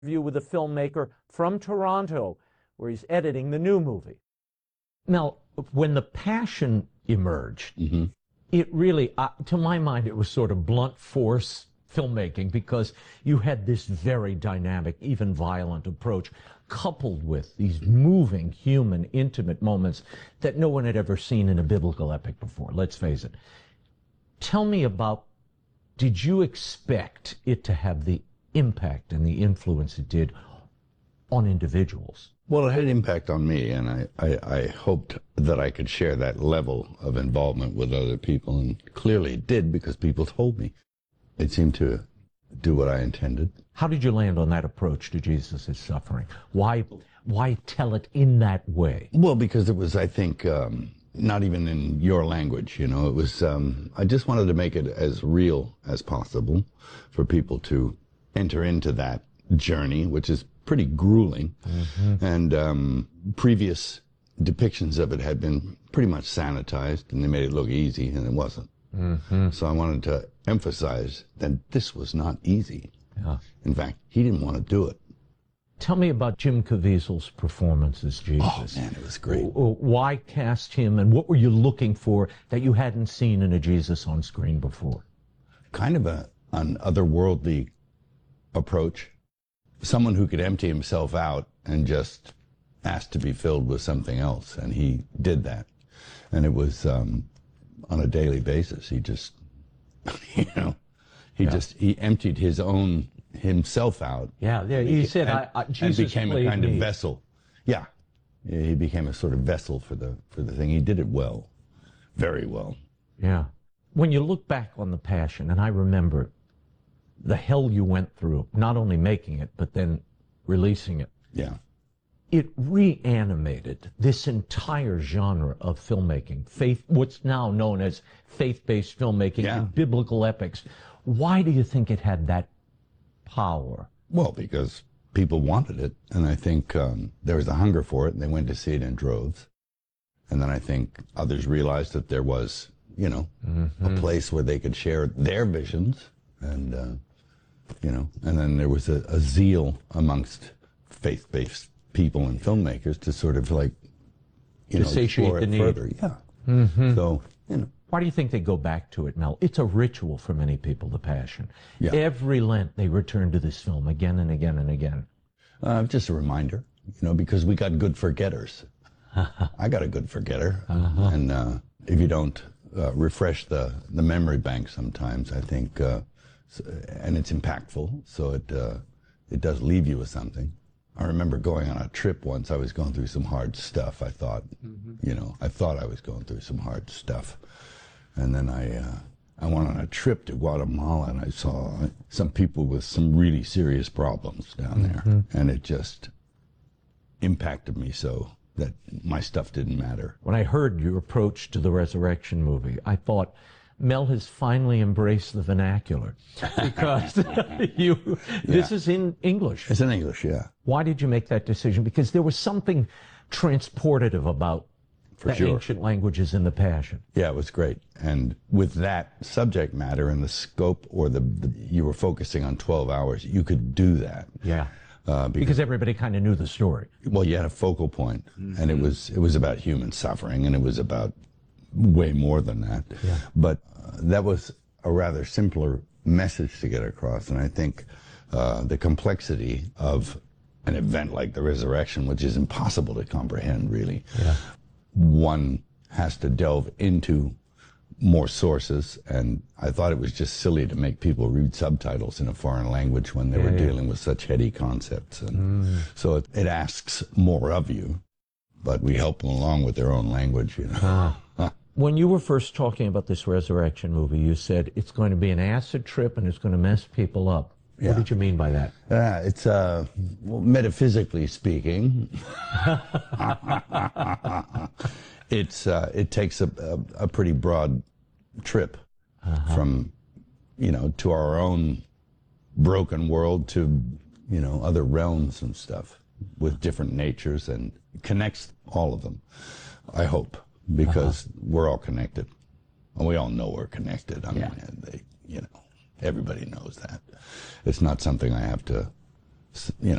Interview with a filmmaker from Toronto, where he's editing the new movie. Mel, when The Passion emerged, it really, to my mind, it was sort of blunt force filmmaking, because you had this very dynamic, even violent approach, coupled with these moving, human, intimate moments that no one had ever seen in a biblical epic before, let's face it. Tell me about, did you expect it to have the impact and the influence it did on individuals? Well, it had impact on me, and I hoped that I could share that level of involvement with other people, and clearly it did, because people told me. It seemed to do what I intended. How did you land on that approach to Jesus' suffering? Why tell it in that way? Well, because it was, I think, not even in your language, you know. It was, I just wanted to make it as real as possible for people to enter into that journey, which is pretty grueling. And previous depictions of it had been pretty much sanitized, and they made it look easy, and it wasn't. So I wanted to emphasize that this was not easy. In fact, he didn't want to do it. Tell me about Jim Caviezel's performance as Jesus. Oh, man, it was great. Why cast him, and what were you looking for that you hadn't seen in a Jesus on screen before? Kind of an otherworldly approach. Someone who could empty himself out and just ask to be filled with something else, and he did that. And it was on a daily basis. He just, you know, he emptied himself out. He said, Jesus and became a kind me. of vessel. Yeah, he became a sort of vessel for the thing. He did it well, very well. Yeah. When you look back on The Passion, and I remember the hell you went through, not only making it, but then releasing it. Yeah. It reanimated this entire genre of filmmaking, what's now known as faith-based filmmaking and biblical epics. Why do you think it had that power? Well, because people wanted it, and I think there was a hunger for it, and they went to see it in droves. And then I think others realized that there was, you know, a place where they could share their visions, and you know, and then there was a zeal amongst faith-based people and filmmakers to sort of, like, you know, explore it further. Yeah. So, you know. Why do you think they go back to it, Mel? It's a ritual for many people, The Passion. Yeah. Every Lent they return to this film again and again and again. Just a reminder, you know, because we got good forgetters. I got a good forgetter. And if you don't refresh the memory bank sometimes, I think, and it's impactful, so it does leave you with something. I remember going on a trip once. I was going through some hard stuff. I thought, you know, I was going through some hard stuff. And then I went on a trip to Guatemala, and I saw some people with some really serious problems down there. And it just impacted me so that my stuff didn't matter. When I heard your approach to the Resurrection movie, I thought, Mel has finally embraced the vernacular, because this is in English. It's in English, yeah. Why did you make that decision? Because there was something transportative about ancient languages in The Passion. Yeah, it was great. And with that subject matter and the scope, or you were focusing on 12 hours, you could do that. Yeah. Because everybody kind of knew the story. Well, you had a focal point, and it was about human suffering, and it was about way more than that. Yeah. But that was a rather simpler message to get across, and I think the complexity of an event like the resurrection, which is impossible to comprehend, really. Yeah. One has to delve into more sources, and I thought it was just silly to make people read subtitles in a foreign language when they were dealing with such heady concepts. And so it asks more of you, but we help them along with their own language, you know. When you were first talking about this Resurrection movie, you said it's going to be an acid trip and it's going to mess people up. What did you mean by that? It's, well, metaphysically speaking, it takes a pretty broad trip from, you know, to our own broken world to, you know, other realms and stuff with different natures, and connects all of them, I hope, because we're all connected. And we all know we're connected. I mean, you know, everybody knows that. It's not something I have to you know,